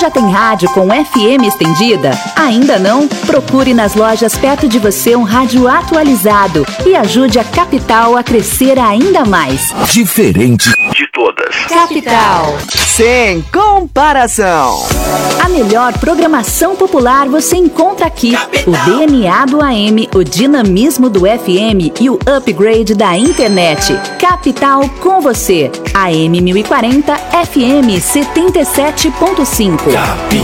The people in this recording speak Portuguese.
já tem rádio com FM estendida? Ainda não? Procure nas lojas perto de você um rádio atualizado e ajude a Capital a crescer ainda mais. Diferente de todas. Capital. Sem comparação. A melhor programação popular você encontra aqui. Capital. O DNA do AM, o dinamismo do FM e o upgrade da internet. Capital com você. AM 1040, FM 77.5.